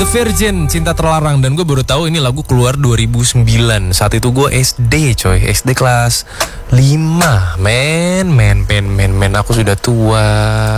The Virgin, Cinta Terlarang. Dan gue baru tahu ini lagu keluar 2009. Saat itu gue SD coy, SD kelas 5. Men, aku sudah tua.